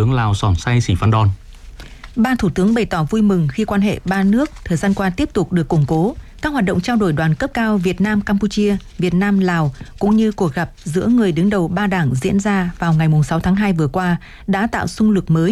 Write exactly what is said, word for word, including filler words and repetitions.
tướng Lào Sòn Say Sì Phan Đon. Ba thủ tướng bày tỏ vui mừng khi quan hệ ba nước thời gian qua tiếp tục được củng cố. Các hoạt động trao đổi đoàn cấp cao Việt Nam Campuchia, Việt Nam Lào cũng như cuộc gặp giữa người đứng đầu ba đảng diễn ra vào ngày sáu tháng hai vừa qua đã tạo xung lực mới